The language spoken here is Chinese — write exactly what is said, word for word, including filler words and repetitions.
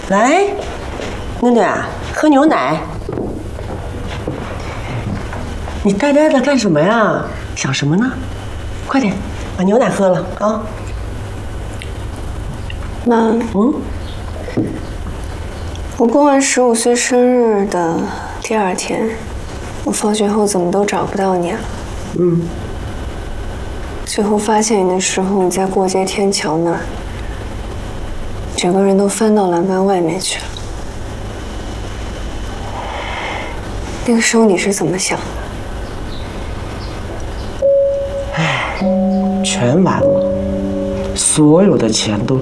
来，妞妞啊，喝牛奶。你呆呆的干什么呀？想什么呢？快点，把牛奶喝了啊！ 妈， 嗯， 我过完十五岁生日的第二天，我放学后怎么都找不到你啊。 嗯。 最后发现你的时候，你在过街天桥那儿，整个人都翻到栏杆外面去了。那个时候你是怎么想的？ 唉，全完了，所有的钱都